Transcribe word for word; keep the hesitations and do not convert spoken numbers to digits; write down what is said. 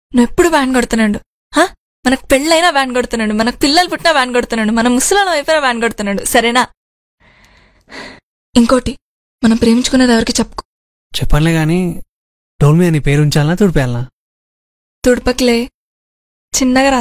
నువ్వు ఎప్పుడు వ్యాన్ కొడుతున్నాడు. మనకు పెళ్ళైనా వ్యాన్ కొడుతున్నాడు, మనకు పిల్లలు పుట్టినా వ్యాన్ కొడుతున్నాడు, మన ముసలాళ్ళం అయిపోయినా వ్యాన్ కొడుతున్నాడు. సరేనా? ఇంకోటి, మనం ప్రేమించుకునేది ఎవరికి చెప్పుకో. చెప్పనులే గాని డోల్ మీద నీ పేరు ఉంచాలనా తుడిపేయాలనా? తుడపకిలే, చిన్నగా